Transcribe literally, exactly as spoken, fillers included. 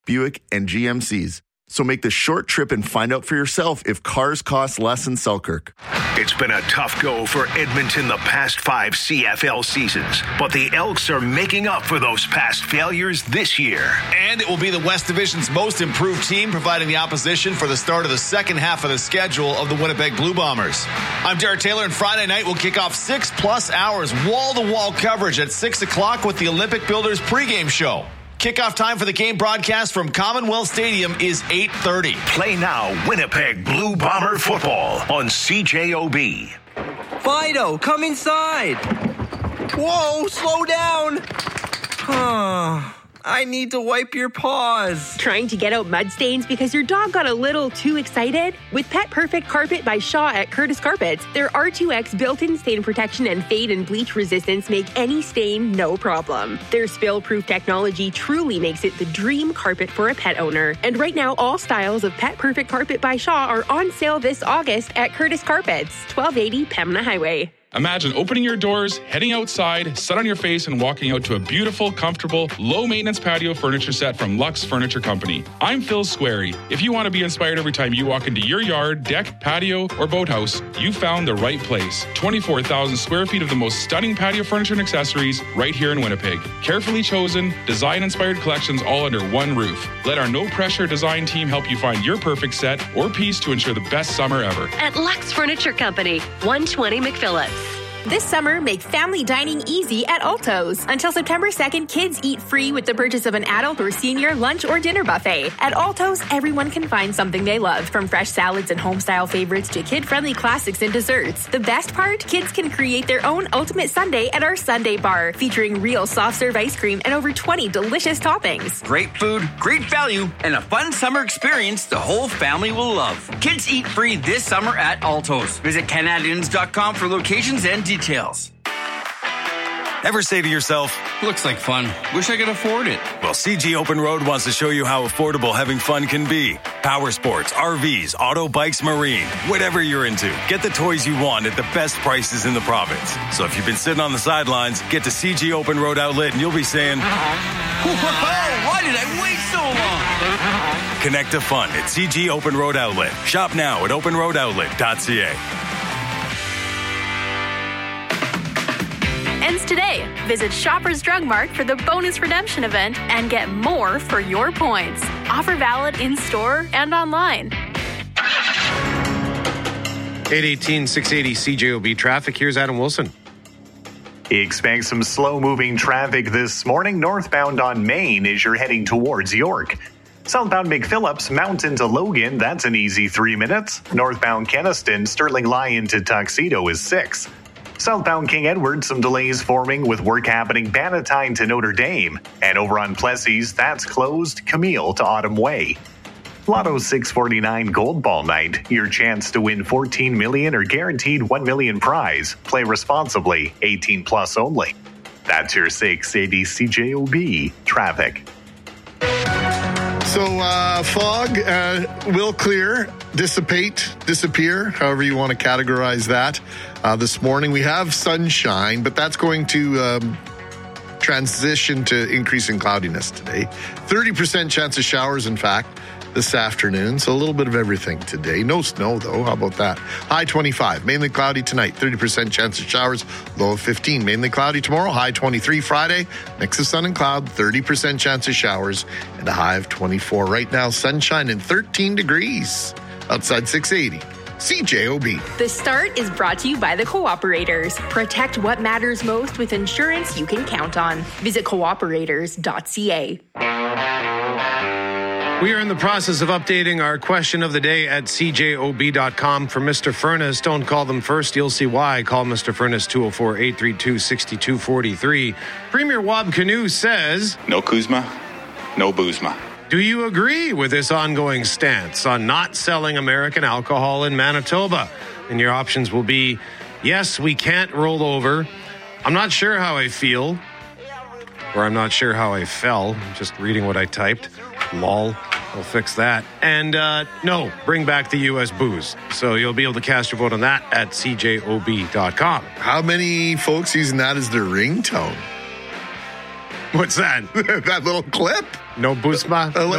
Buick, and G M Cs. So make the short trip and find out for yourself if cars cost less in Selkirk. It's been a tough go for Edmonton the past five C F L seasons, but the Elks are making up for those past failures this year. And it will be the West Division's most improved team, providing the opposition for the start of the second half of the schedule of the Winnipeg Blue Bombers. I'm Derek Taylor, and Friday night will kick off six plus hours wall-to-wall coverage at six o'clock with the Olympic Builders pregame show. Kickoff time for the game broadcast from Commonwealth Stadium is eight thirty. Play now Winnipeg Blue Bomber football on C J O B. Fido, come inside. Whoa, slow down. I need to wipe your paws. Trying to get out mud stains because your dog got a little too excited? With Pet Perfect Carpet by Shaw at Curtis Carpets, their R two X built-in stain protection and fade and bleach resistance make any stain no problem. Their spill-proof technology truly makes it the dream carpet for a pet owner. And right now, all styles of Pet Perfect Carpet by Shaw are on sale this August at Curtis Carpets, twelve eighty Pembina Highway. Imagine opening your doors, heading outside, set on your face, and walking out to a beautiful, comfortable, low-maintenance patio furniture set from Lux Furniture Company. I'm Phil Squarey. If you want to be inspired every time you walk into your yard, deck, patio, or boathouse, you found the right place. twenty-four thousand square feet of the most stunning patio furniture and accessories right here in Winnipeg. Carefully chosen, design-inspired collections all under one roof. Let our no-pressure design team help you find your perfect set or piece to ensure the best summer ever. At Lux Furniture Company, one twenty McPhillips. This summer, make family dining easy at Alto's. Until September second, kids eat free with the purchase of an adult or senior lunch or dinner buffet. At Alto's, everyone can find something they love, from fresh salads and home-style favorites to kid-friendly classics and desserts. The best part? Kids can create their own ultimate sundae at our Sundae Bar, featuring real soft-serve ice cream and over twenty delicious toppings. Great food, great value, and a fun summer experience the whole family will love. Kids eat free this summer at Alto's. Visit Canadians dot com for locations and details. Ever say to yourself, looks like fun. Wish I could afford it. Well, C G Open Road wants to show you how affordable having fun can be. Power sports, R Vs, auto bikes, marine, whatever you're into. Get the toys you want at the best prices in the province. So if you've been sitting on the sidelines, get to C G Open Road Outlet and you'll be saying, whoa, why did I wait so long? Connect to fun at C G Open Road Outlet. Shop now at open road outlet dot c a. Ends today. Visit Shoppers Drug Mart for the bonus redemption event and get more for your points. Offer valid in-store and online. eight eighteen, six eighty C J O B traffic. Here's Adam Wilson. Expect some slow-moving traffic this morning. Northbound on Main as you're heading towards York. Southbound McPhillips, Mountain to Logan, that's an easy three minutes. Northbound Kenaston, Sterling Lyon to Tuxedo is six. Southbound King Edward, some delays forming with work happening Bannatyne to Notre Dame. And over on Plessis, that's closed Camille to Autumn Way. Lotto six forty-nine Gold Ball Night, your chance to win fourteen million dollars or guaranteed one million dollars prize. Play responsibly, eighteen plus only. That's your six eighty C J O B traffic. So uh, fog uh, will clear, dissipate, disappear, however you want to categorize that. Uh, this morning we have sunshine, but that's going to um, transition to increasing cloudiness today. thirty percent chance of showers, in fact, this afternoon. So a little bit of everything today. No snow, though. How about that? High twenty-five. Mainly cloudy tonight. thirty percent chance of showers. Low of fifteen. Mainly cloudy tomorrow. High twenty-three Friday. Mix of sun and cloud. thirty percent chance of showers. And a high of twenty-four. Right now, sunshine and thirteen degrees. Outside six eighty. C J O B. The Start is brought to you by the Cooperators. Protect what matters most with insurance you can count on. Visit cooperators dot c a. We are in the process of updating our question of the day at c j o b dot com for Mister Furness. Don't call them first. You'll see why. Call Mister Furness two oh four, eight three two, six two four three. Premier Wab Kinew says, no Kuzma, no Boozma. Do you agree with this ongoing stance on not selling American alcohol in Manitoba? And your options will be, yes, we can't roll over. I'm not sure how I feel. Or I'm not sure how I fell. I'm just reading what I typed. Lol. We'll fix that. And uh, no, bring back the U S booze. So you'll be able to cast your vote on that at c j o b dot com. How many folks using that as their ringtone? What's that? That little clip? No Boozma? Uh,